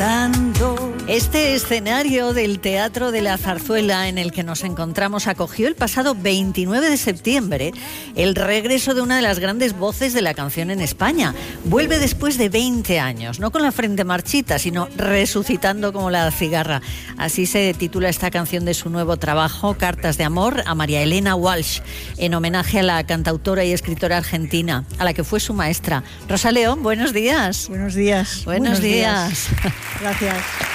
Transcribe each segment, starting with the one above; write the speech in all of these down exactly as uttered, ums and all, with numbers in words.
cantando. Este escenario del Teatro de la Zarzuela en el que nos encontramos acogió el pasado veintinueve de septiembre el regreso de una de las grandes voces de la canción en España. Vuelve después de veinte años, no con la frente marchita, sino resucitando como la cigarra. Así se titula esta canción de su nuevo trabajo, Cartas de amor a María Elena Walsh, en homenaje a la cantautora y escritora argentina, a la que fue su maestra. Rosa León, buenos días. Buenos días. Buenos, buenos días. días. Gracias.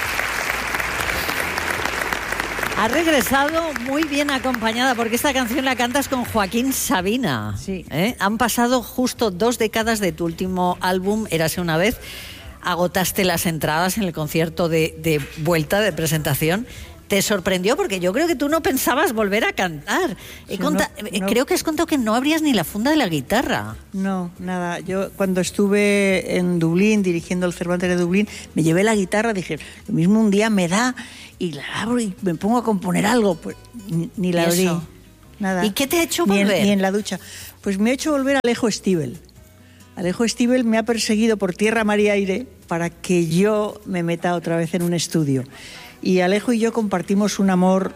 Has regresado muy bien acompañada, porque esta canción la cantas con Joaquín Sabina. Sí. ¿Eh? Han pasado justo dos décadas de tu último álbum, Érase una vez. Agotaste las entradas en el concierto de, de vuelta, de presentación. ¿Te sorprendió? Porque yo creo que tú no pensabas volver a cantar. He Sí, conta- no, no. Creo que has contado que no abrías ni la funda de la guitarra. No, nada. Yo cuando estuve en Dublín, dirigiendo el Cervantes de Dublín, me llevé la guitarra, dije, lo mismo un día me da y la abro y me pongo a componer algo. Pues ni, ni la abrí. Nada. ¿Y qué te ha hecho ni volver? En, ni en la ducha. Pues me ha hecho volver a Alejo Stivel. Alejo Stivel me ha perseguido por tierra, mar y aire para que yo me meta otra vez en un estudio. Y Alejo y yo compartimos un amor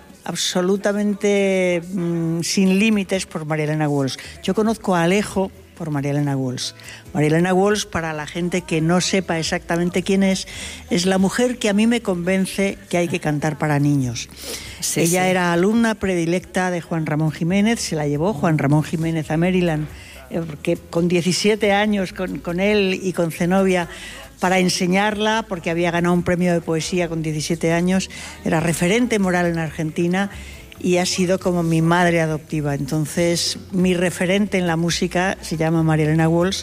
absolutamente mmm, sin límites por María Elena Walsh. Yo conozco a Alejo por María Elena Walsh. María Elena Walsh, para la gente que no sepa exactamente quién es, es la mujer que a mí me convence que hay que cantar para niños. Sí, Ella sí. era alumna predilecta de Juan Ramón Jiménez, se la llevó Juan Ramón Jiménez a Maryland, porque con diecisiete años con, con él y con Zenobia, para enseñarla, porque había ganado un premio de poesía con diecisiete años, era referente moral en Argentina y ha sido como mi madre adoptiva. Entonces, mi referente en la música se llama María Elena Walsh,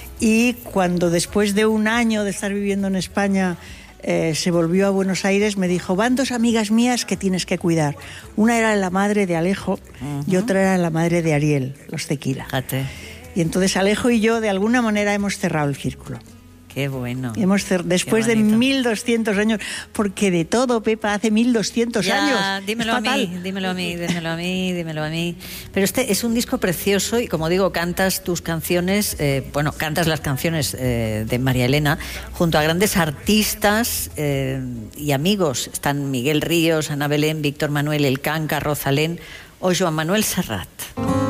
y cuando después de un año de estar viviendo en España eh, se volvió a Buenos Aires, me dijo, van dos amigas mías que tienes que cuidar. Una era la madre de Alejo uh-huh. y otra era la madre de Ariel, los Tequila. Fíjate. Y entonces Alejo y yo de alguna manera hemos cerrado el círculo. Qué bueno. Hemos cer- después de mil doscientos años, porque de todo, Pepa, hace mil doscientos años. Dímelo a mí, dímelo a mí, dímelo a mí, dímelo a mí. Pero este es un disco precioso y, como digo, cantas tus canciones, eh, bueno, cantas las canciones eh, de María Elena junto a grandes artistas eh, y amigos. Están Miguel Ríos, Ana Belén, Víctor Manuel El Canca, Rosalén o Joan Manuel Serrat.